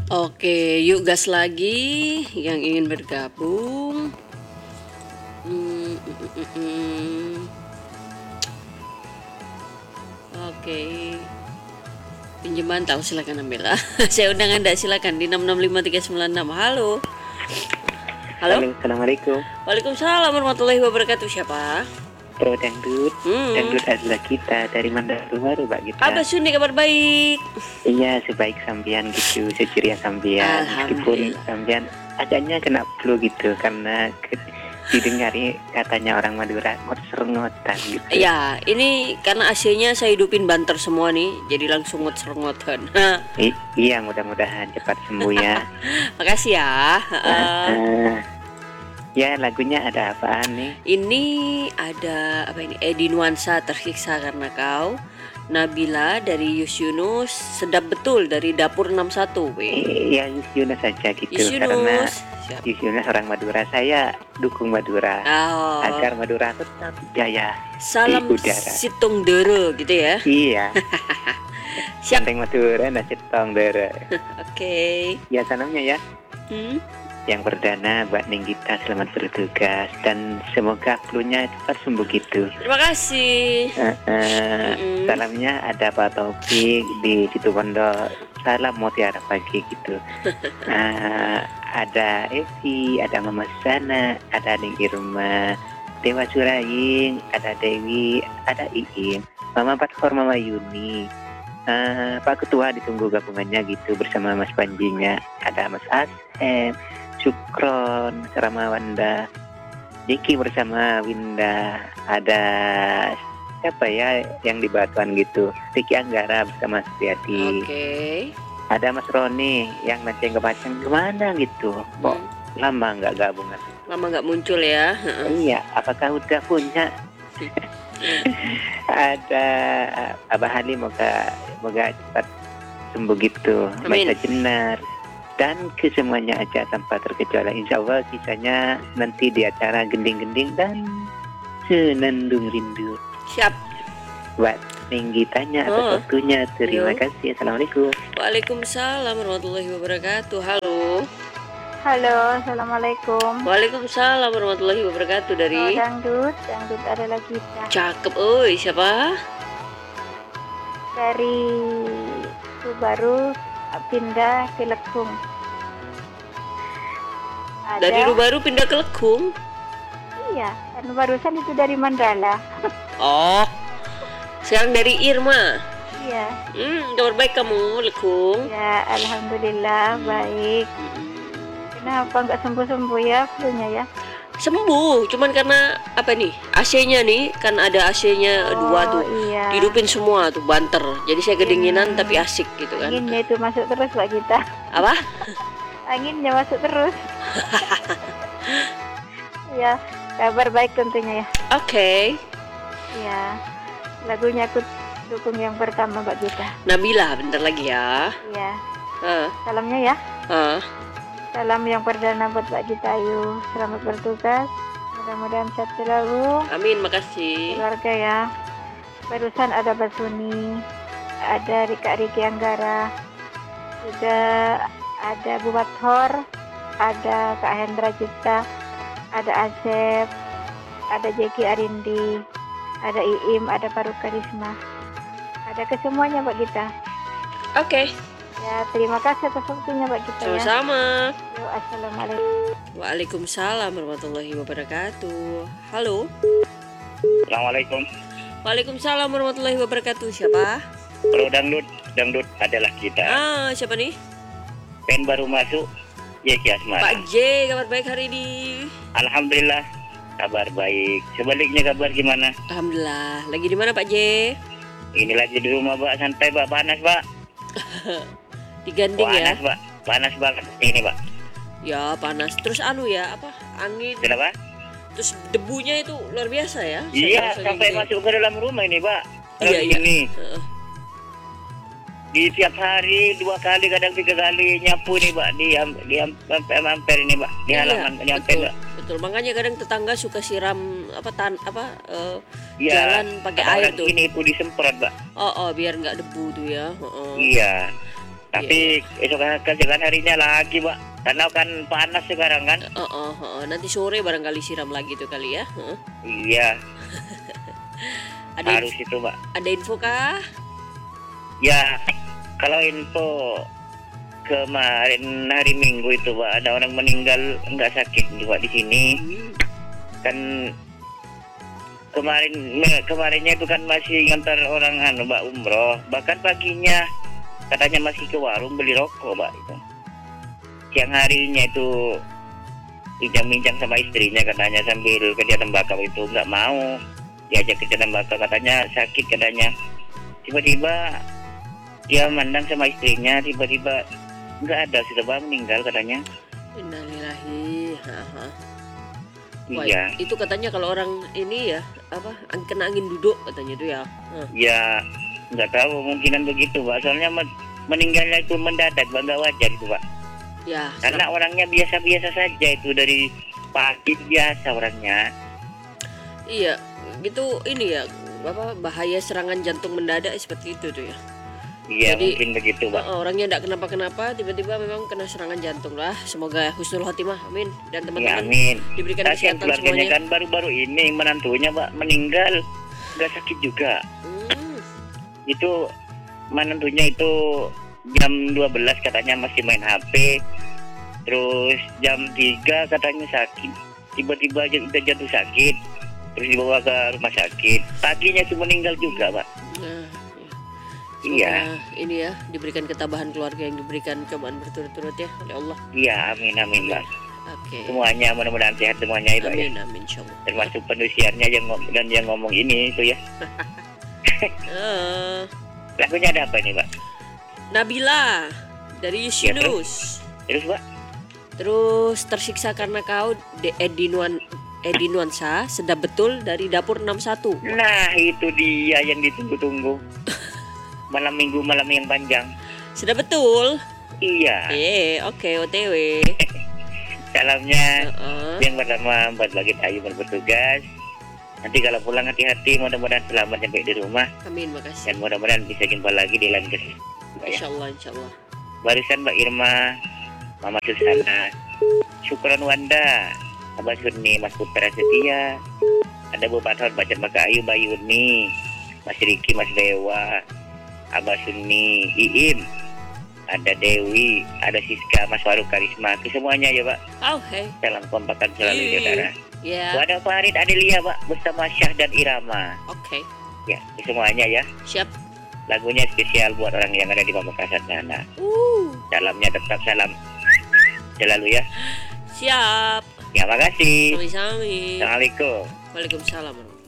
Oke, yuk gas lagi yang ingin bergabung. Hmm, mm, mm, mm. Oke, pinjaman tahu silakan ambil. Saya undang Anda silakan di 6653996. Halo. Halo. Halo, assalamualaikum. Waalaikumsalam warahmatullahi wabarakatuh. Siapa? Bro Dangdut. Dangdut adalah kita dari Mandar Baru, Mbak Gita. Apa Suni kabar baik? Iya, sebaik sambian gitu, seceria sambian. Meskipun sambian agaknya kena flu gitu karena didengari katanya orang Madura ngot-serengotan gitu. Ya, ini karena AC-nya saya hidupin banter semua nih, jadi langsung ngot-serengotan. Iya, mudah-mudahan cepat sembuh ya. Makasih ya. Ya, lagunya ada apaan nih? Ini ada apa ini? Edi Nuansa Tersiksa Karena Kau. Nabila dari Yus Yunus, Sedap Betul dari Dapur 61. Iya, Yus Yunus saja gitu. Yus Yunus. Karena Yus Yunus orang Madura, saya dukung Madura. Agar Madura tetap jaya. Salam Situng Dere gitu ya. Iya. Siap. Madura nah Sitong Dere. Oke. Ya, salamnya ya. Yang perdana buat Ninggita, selamat bertugas dan semoga flu-nya cepat sembuh gitu. Terima kasih. Salamnya ada Pak Taufik di Situbondo, salam mutiara pagi gitu. Ada Evi, ada Mama Sana, ada Ning Irma, Dewa Suraing, ada Dewi, ada Iim, Mama Patfor, Mama Yuni. Pak Ketua ditunggu gabungannya gitu bersama Mas Panjinya, ada Mas Asem, Sukron, Sarama Wanda, Diki bersama Winda, ada siapa ya yang di Batuan gitu, Riki Anggara bersama Setiati. Ada Mas Roni yang nanti kepacang kemana gitu, kok lama nggak gabungan? Lama nggak muncul ya? Iya, apakah udah punya? Ada Abah Halim, moga cepat sembuh gitu. Maisa Jenar dan kesemuanya aja tanpa terkecuali. Insya Allah sisanya nanti di acara gending-gending dan senandung rindu. Siap. Buat Ninggi tanya atas waktunya. Terima kasih. Assalamualaikum. Waalaikumsalam warahmatullahi wabarakatuh. Halo. Halo, assalamualaikum. Waalaikumsalam warahmatullahi wabarakatuh. Dari Dangdut adalah kita. Cakep, siapa? Dari Baru pindah ke Lekung. Dari Baru pindah ke Lekung? Iya, kan barusan itu dari Mandala. Oh, sekarang dari Irma. Iya. Kabar baik kamu, Lekung? Ya, alhamdulillah baik. Kenapa nggak sembuh-sembuh ya flu-nya ya? Sembuh, cuman karena apa nih? AC-nya nih, kan ada AC-nya 2 tuh. Iya. Dihidupin semua tuh banter. Jadi saya kedinginan tapi asik gitu kan. Anginnya itu masuk terus Pak kita. Apa? Anginnya masuk terus. Ya, kabar baik tentunya ya. Oke. Ya, lagunya aku dukung yang pertama Mbak Gita. Nabila, bentar lagi ya. Iya. Salamnya ya. Salam yang perdana buat Mbak Gita Ayu. Selamat bertugas. Mudah-mudahan sehat selalu. Amin, makasih. Keluarga ya. Barusan ada Basuni, ada Riki Anggara, juga ada Bu Bathor, ada Kak Hendra Cipta, ada Asep, ada Jeki Arindi, ada Iim, ada Faruk Karisma. Ada kesemuanya Mbak Gita. Oke. Ya, terima kasih atas waktunya Mbak Gita. Sama-sama. Ya. Assalamualaikum. Waalaikumsalam warahmatullahi wabarakatuh. Halo. Assalamualaikum. Waalaikumsalam warahmatullahi wabarakatuh. Siapa? Bro Dangdut adalah kita. Siapa nih? Pen baru masuk. Jeki Asmara. Pak J, kabar baik hari ini? Alhamdulillah, kabar baik. Sebaliknya kabar gimana? Alhamdulillah. Lagi di mana Pak J? Ini lagi di rumah Pak, santai Pak, panas Pak. Diganding ya? Panas Pak, panas banget ini Pak. Ya panas. Terus ya apa? Angin. Kenapa? Terus debunya itu luar biasa ya? Iya, sampai masuk ke dalam rumah ini Pak. Iya. Ini. Di tiap hari 2 kali, kadang 3 kali nyapu nih Pak, di hampir ini Pak, di halaman nyampe Pak. Betul, makanya kadang tetangga suka siram jalan pakai air tuh. Ini itu disemprot Pak. Biar nggak debu tuh ya. Iya. Tapi esok keesokan harinya lagi, Pak. Karena kan panas sekarang kan. Nanti sore barangkali siram lagi tuh kali ya. Iya, Ada harus itu, Pak. ada info kah? Ya, kalau info kemarin hari Minggu itu, Pak, ada orang meninggal nggak sakit juga di sini. Hmm. Kan kemarinnya itu kan masih ngantar orang Mbak umroh. Bahkan paginya katanya masih ke warung beli rokok, Pak, itu. Siang harinya itu bincang-bincang sama istrinya katanya sambil kerja tembakau itu nggak mau diajak kerja tembakau, katanya sakit katanya. Tiba-tiba dia mandang sama istrinya, tiba-tiba nggak ada, sudah meninggal katanya. Innalillahi. Wah, Iya, itu katanya kalau orang ini ya kena angin duduk katanya itu ya. ya nggak tahu, mungkinan begitu, Pak. Soalnya meninggalnya itu mendadak, Pak, nggak wajar itu, Pak. Ya, Karena orangnya biasa-biasa saja itu, dari pagi biasa orangnya. iya, gitu ini ya bahaya serangan jantung mendadak seperti itu tuh ya. Iya, Jadi, mungkin begitu, Pak. Orangnya tidak kenapa-kenapa, tiba-tiba memang kena serangan jantung lah. Semoga husnul khotimah, amin. Dan Ya, teman-teman amin. diberikan Kasihan kesehatan keluarganya semuanya. kan baru-baru ini menantunya, Pak, meninggal, nggak sakit juga. Itu menantunya itu jam 12 katanya masih main HP, terus jam 3 katanya sakit, tiba-tiba aja udah jatuh sakit, terus dibawa ke rumah sakit, paginya itu meninggal juga, Pak. Nah, Iya. semoga ini ya diberikan ketabahan keluarga yang diberikan cobaan berturut-turut ya oleh Allah. Iya, amin, amin, Pak. Oke. Semuanya mudah-mudahan sehat semuanya ya, Pak, ya. Amin, amin, insyaallah. Termasuk penusiannya yang ngomong ini itu ya. Eh, Lagunya ada apa ini, Pak? Nabila dari Ya, Yunus. Terus, Pak? Terus tersiksa karena kau Edi Nuansa sedap betul dari dapur 61. Nah, itu dia yang ditunggu-tunggu. Malam minggu, malam yang panjang. Sudah betul. Iya. Oke, OTW. Salamnya Heeh. yang pertama buat Bagi Ayu bertugas. Nanti kalau pulang hati-hati, mudah-mudahan selamat sampai di rumah. Amin, makasih. Dan mudah-mudahan bisa jumpa lagi di lain kesempatan. Ya. Insyaallah, insyaallah. Barisan Mbak Irma, Mama Susana, Syukron Wanda, Abah Surni, Mas Putra Setia, ada Bu Pathor, Bacat Mbak Ayu, Mbak Yuni, Mas Riki, Mas Dewa, Abah Sunni, Iim, ada Dewi, ada Siska, Mas Faruk Karisma, itu semuanya ya, Pak. Oh, hey. Salam kompakan selalu di utara. Ya. Wadah Farid, Adelia, Pak, bersama Syah dan Irama. Oke. Ya, itu semuanya ya. Siap. Lagunya spesial buat orang yang ada di Pamekasan sana. Salamnya tetap salam selalu ya. Siap. Ya, makasih. Sami-sami. Assalamualaikum. Waalaikumsalam.